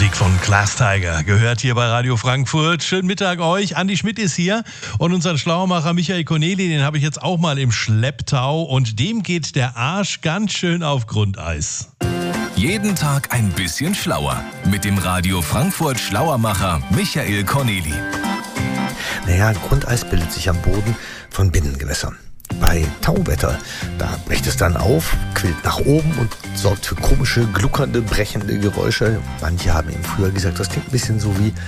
Musik von Glass Tiger gehört hier bei Radio Frankfurt. Schönen Mittag euch. Andi Schmidt ist hier und unseren Schlauermacher Michael Corneli, den habe ich jetzt auch mal im Schlepptau und dem geht der Arsch ganz schön auf Grundeis. Jeden Tag ein bisschen schlauer mit dem Radio Frankfurt Schlauermacher Michael Corneli. Naja, Grundeis bildet sich am Boden von Binnengewässern. Bei Tauwetter, da bricht es dann auf, quillt nach oben und sorgt für komische, gluckernde, brechende Geräusche. Manche haben eben früher gesagt, das klingt ein bisschen so wie